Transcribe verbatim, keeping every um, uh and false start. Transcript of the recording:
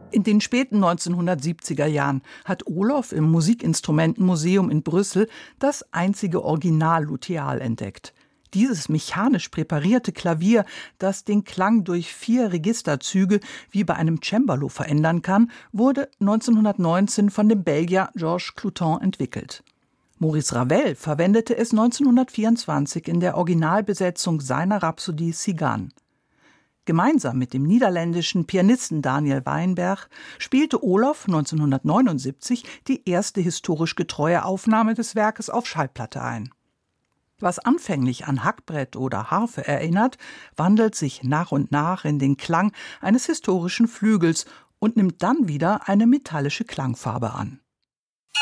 In den späten neunzehnhundertsiebziger Jahren hat Olof im Musikinstrumentenmuseum in Brüssel das einzige Original-Luthial entdeckt. Dieses mechanisch präparierte Klavier, das den Klang durch vier Registerzüge wie bei einem Cembalo verändern kann, wurde neunzehnhundertneunzehn von dem Belgier Georges Cloutons entwickelt. Maurice Ravel verwendete es neunzehnhundertvierundzwanzig in der Originalbesetzung seiner Rhapsodie Cigane. Gemeinsam mit dem niederländischen Pianisten Daniel Weinberg spielte Olof neunzehnhundertneunundsiebzig die erste historisch getreue Aufnahme des Werkes auf Schallplatte ein. Was anfänglich an Hackbrett oder Harfe erinnert, wandelt sich nach und nach in den Klang eines historischen Flügels und nimmt dann wieder eine metallische Klangfarbe an.